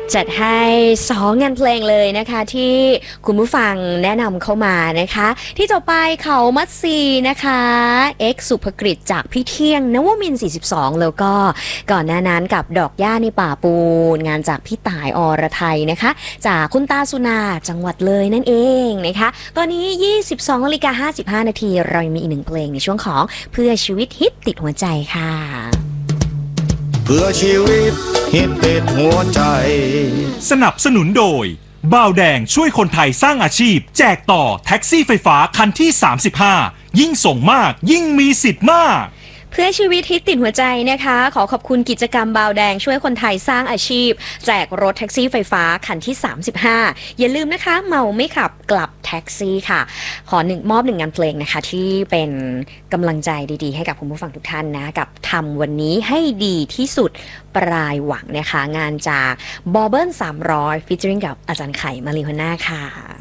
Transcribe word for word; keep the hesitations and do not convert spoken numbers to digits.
จัดให้สองงานเพลงเลยนะคะที่คุณผู้ฟังแนะนำเข้ามานะคะที่ต่อไปเขามัดซีนะคะเอ็กสุภกฤษจากพี่เที่ยงนวมินทร์สี่สิบสองแล้วก็ก่อนหน้านั้นกับดอกหญ้าในป่าปูนงานจากพี่ต่ายอรไทยนะคะจากคุณตาสุนาจังหวัดเลยนั่นเองนะคะตอนนี้ ยี่สิบสองนาฬิกาห้าสิบห้านาทีเรายังมีอีกหนึ่งเพลงในช่วงของเพื่อชีวิตฮิตติดหัวใจค่ะเพื่อชีวิตฮิตติดหัวใจสนับสนุนโดยบ่าวแดงช่วยคนไทยสร้างอาชีพแจกต่อแท็กซี่ไฟฟ้าคันที่สามสิบห้ายิ่งส่งมากยิ่งมีสิทธิ์มากเพื่อชีวิตฮิตติดหัวใจนะคะขอขอบคุณกิจกรรมบาวแดงช่วยคนไทยสร้างอาชีพแจกรถแท็กซี่ไฟฟ้าคันที่สามสิบห้าอย่าลืมนะคะเมาไม่ขับกลับแท็กซี่ค่ะขอหนึ่งมอบหนึ่งงานเพลงนะคะที่เป็นกำลังใจดีๆให้กับคุณผู้ฟังทุกท่านนะกับทำวันนี้ให้ดีที่สุดปลายหวังนะคะงานจากบอเบิ้ลสามร้อยฟีเจอริ่งกับอาจารย์ไข่มาริโฮน่าค่ะ